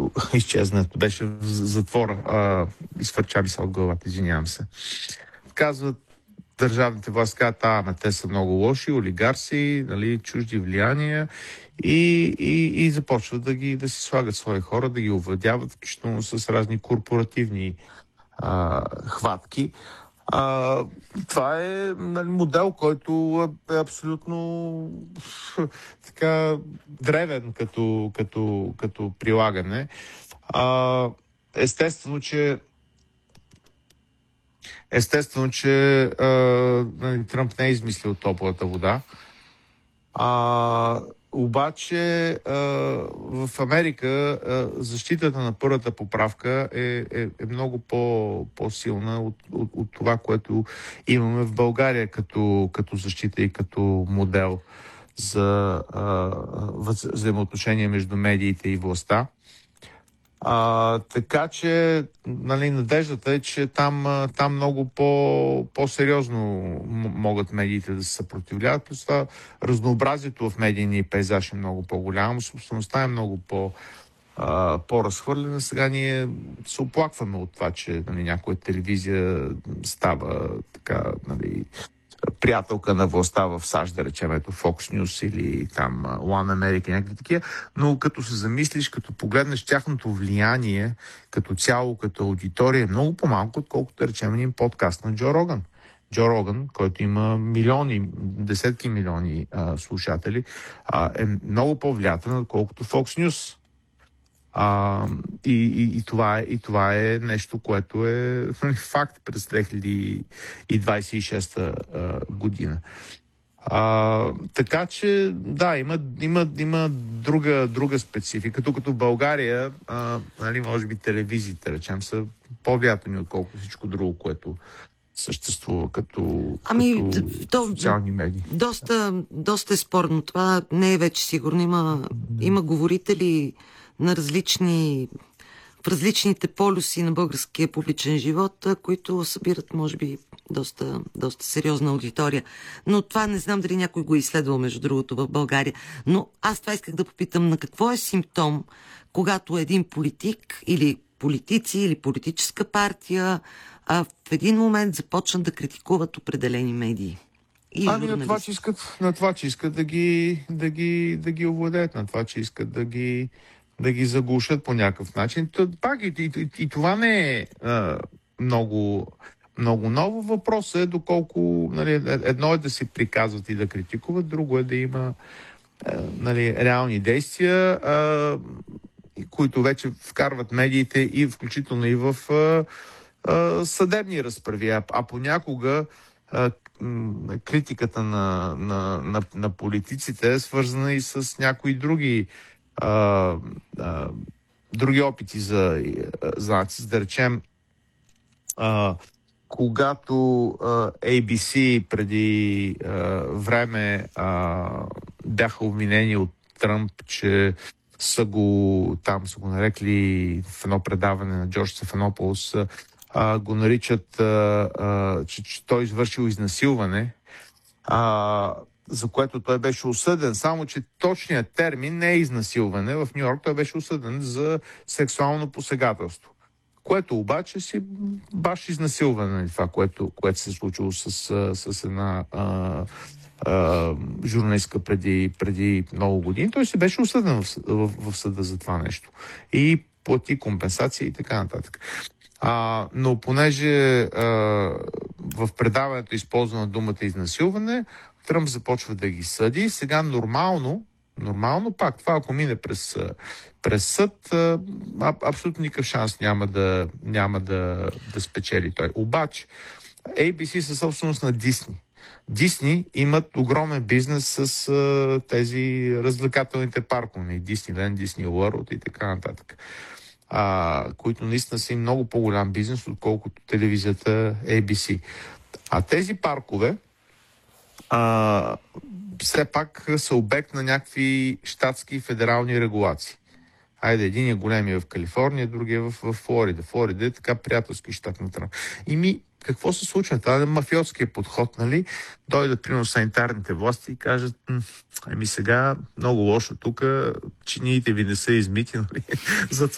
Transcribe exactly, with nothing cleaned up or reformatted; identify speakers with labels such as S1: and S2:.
S1: който изчезна, беше в затвора. А, изфърча ми се от главата, извинявам се. Казват държавните власти, казват, а, ама те са много лоши, олигарси, нали, чужди влияния и, и, и започват да ги да си слагат свои хора, да ги овладяват, включително с разни корпоративни а, хватки. А, това е, нали, модел, който е абсолютно така древен като, като, като прилагане. А, естествено, че естествено, че а, нали, Тръмп не е измислил топлата вода. А, обаче а, в Америка а, защитата на първата поправка е, е, е много по, по-силна от, от, от това, което имаме в България като, като защита и като модел за а, взаимоотношения между медиите и властта. А, така че, нали, надеждата е, че там, там много по, по-сериозно могат медиите да се съпротивляват. Плюс това разнообразието в медийния пейзаж е много по-голямо, собствеността е много по, а, по-разхвърлена. Сега ние се оплакваме от това, че, нали, някоя телевизия става така, нали, приятелка на властта в САЩ, да речем, ето Fox News или там One America, някакви такива, но като се замислиш, като погледнеш тяхното влияние като цяло, като аудитория, е много по-малко, отколкото, да речем, един подкаст на Джо Роган. Джо Роган, който има милиони, десетки милиони а, слушатели, а, е много по-влиятелен, отколкото Fox News. А, и, и, и, това е, и това е нещо, което е факт през две хиляди двадесет и шеста а, година. А, така че, да, има, има, има друга, друга специфика. Тук като в България, а, нали, може би телевизиите, речем, са по-влиятелни, отколкото всичко друго, което съществува като,
S2: ами,
S1: като
S2: то,
S1: социални медии.
S2: Доста, доста е спорно. Това не е вече сигурно. Има, има говорители на различни, в различните полюси на българския публичен живот, които събират, може би, доста, доста сериозна аудитория. Но това не знам дали някой го е изследвал, между другото, в България. Но аз това исках да попитам, на какво е симптом, когато един политик или политици или политическа партия а в един момент започнат да критикуват определени медии. И
S1: ами на това, че искат, на това, че искат да ги, да ги, да ги овладеят, на това, че искат да ги, да ги заглушат по някакъв начин. То, пак и, и, и, и това не е а, много, много ново. Въпросът е доколко, нали, едно е да се приказват и да критикуват, друго е да има а, нали, реални действия, а, които вече вкарват медиите и включително и в а, а, съдебни разправи. А, а понякога а, критиката на, на, на, на политиците е свързана и с някои други а, а, други опити за, за нацизм. Да речем, а, когато а, Ей Би Си преди а, време а, бяха обвинени от Тръмп, че са го, там са го нарекли в едно предаване на Джордж Стефанополос, а, го наричат, а, а, че, че той извършил изнасилване, а, за което той беше осъден, само че точният термин не е изнасилване. В Ню Йорк той беше осъден за сексуално посегателство, което обаче си баш изнасилване, това, което, което се е случило с, с една а, а, журналистка преди, преди много години. Той си беше осъден в, в, в съда за това нещо и плати компенсации и така нататък. А, но понеже а, в предаването е използвана думата изнасилване, Тръмп започва да ги съди. Сега нормално, нормално пак, това ако мине през, през съд, а, абсолютно никакъв шанс няма да, няма да, да спечели той. Обаче, Ей Би Си са собственост на Дисни. Дисни имат огромен бизнес с а, тези развлекателните паркове, Дисниленд, Дисни Уърлд и така нататък. А, които наистина са и много по-голям бизнес, отколкото телевизията Ей Би Си. А тези паркове а, все пак са обект на някакви щатски и федерални регулации. Айде, един е големия в Калифорния, другия е в, в Флорида. Флорида е така приятелски щат на Тръмп. И ми, какво се случва? Това е мафиотския подход, нали? Дойдат, примерно, санитарните власти и кажат, ами сега много лошо тук, чиниите ви не са измити, нали? Затова